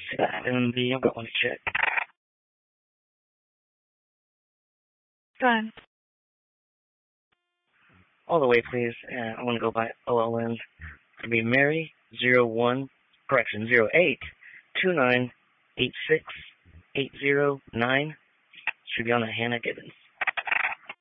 I'm going to check. Fine. All the way, please. I want to go by OLN. It'll be Mary 01, correction, 08 29 86 809. Should be on the Hannah Gibbons.